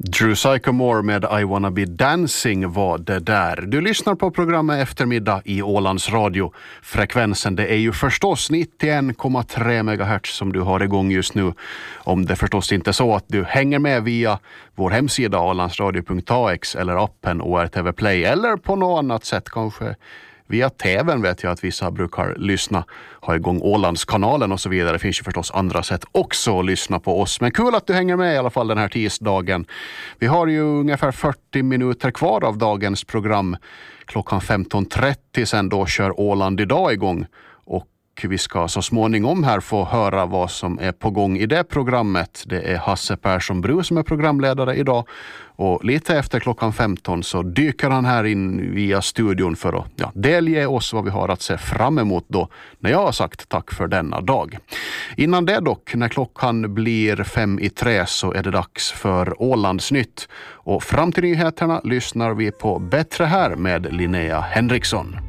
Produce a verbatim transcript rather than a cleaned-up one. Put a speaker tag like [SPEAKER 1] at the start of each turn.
[SPEAKER 1] Drew Sycamore med I wanna be dancing var det där. Du lyssnar på programmet Eftermiddag i Ålands Radio. Frekvensen det är ju förstås nittioen komma tre megahertz som du har igång just nu. Om det förstås inte är så att du hänger med via vår hemsida ålandsradio punkt a x eller appen O R T V Play eller på något annat sätt kanske. Via tvn vet jag att vissa brukar lyssna, ha igång Ålandskanalen och så vidare. Det finns ju förstås andra sätt också att lyssna på oss. Men kul att du hänger med i alla fall den här tisdagen. Vi har ju ungefär fyrtio minuter kvar av dagens program. Klockan femton trettio sen då kör Åland idag igång. Och vi ska så småningom här få höra vad som är på gång i det programmet. Det är Hasse Persson Bru som är programledare idag. Och lite efter klockan femton så dyker han här in via studion för att ja, delge oss vad vi har att se fram emot då när jag har sagt tack för denna dag. Innan det dock, när klockan blir fem i tre så är det dags för Ålandsnytt. Och fram till nyheterna lyssnar vi på Bättre här med Linnea Henriksson.